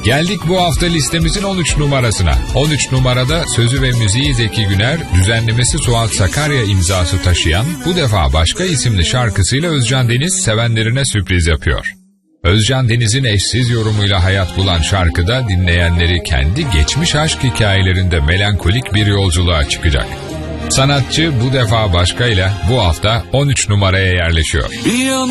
Geldik bu hafta listemizin 13 numarasına. 13 numarada sözü ve müziği Zeki Güner, düzenlemesi Suat Sakarya imzası taşıyan Bu Defa Başka isimli şarkısıyla Özcan Deniz sevenlerine sürpriz yapıyor. Özcan Deniz'in eşsiz yorumuyla hayat bulan şarkıda dinleyenleri kendi geçmiş aşk hikayelerinde melankolik bir yolculuğa çıkacak. Sanatçı Bu Defa Başka ile bu hafta 13 numaraya yerleşiyor.